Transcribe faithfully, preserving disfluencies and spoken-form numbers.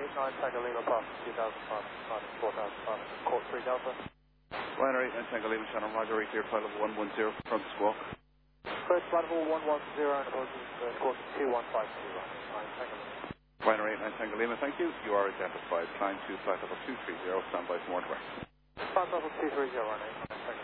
eight nine Tango Lima, pass two thousand five hundred, four thousand five hundred, court three Delta. Ryanair eight nine Tango Lima, Shannon Roger, right here, flight level one one zero, front squawk. First flight level one one zero and approaching uh, course two one five two, nine Tango Lima. Ryanair eight nine Tango Lima, thank you. You are identified. Climb to flight level two three zero, stand by for more direct. Flight level two three zero, Ryanair eight nine Tango